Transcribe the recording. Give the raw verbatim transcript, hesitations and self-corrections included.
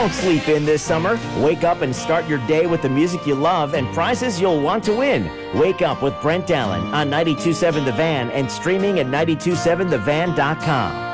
Don't sleep in this summer. Wake up and start your day with the music you love and prizes you'll want to win. Wake up with Brent Allen on ninety-two point seven The Van and streaming at ninety two seven the van dot com.